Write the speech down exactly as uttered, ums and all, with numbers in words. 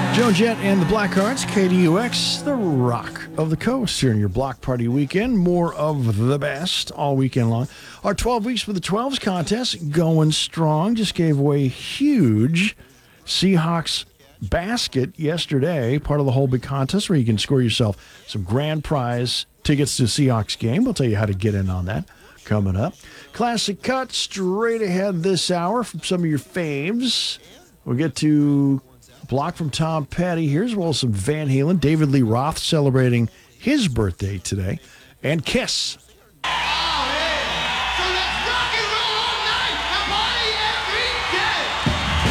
Joan Jett and the Blackhearts, K D U X, the rock of the coast here in your block party weekend. More of the best all weekend long. Our twelve weeks for the twelves contest going strong. Just gave away a huge Seahawks basket yesterday, part of the whole big contest where you can score yourself some grand prize tickets to the Seahawks game. We'll tell you how to get in on that coming up. Classic cut straight ahead this hour from some of your faves. We'll get to Block from Tom Petty here, as well as some Van Halen. David Lee Roth celebrating his birthday today. And Kiss